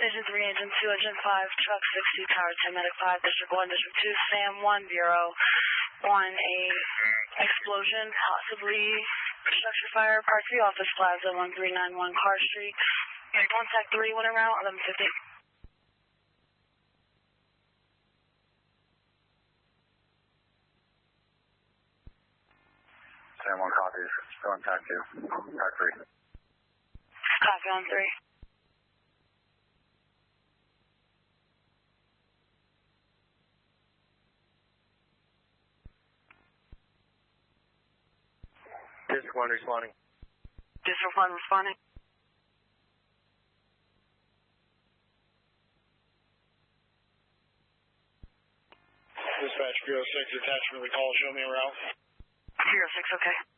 Station 3, Engine 2, Engine 5, Truck 60, Tower 10, Medic 5, District 1, District 2, SAM 1, Bureau 1, a explosion, possibly structure fire, Part 3, Office Plaza, 1391 Carr Street. Contact 3, went around 1150. SAM 1 copies. Contact 2. Contact 3. Copy on 3. District 1 responding. District 1 responding. Dispatch Bureau 6, attachment to the call. Show me a route. Bureau 6, okay.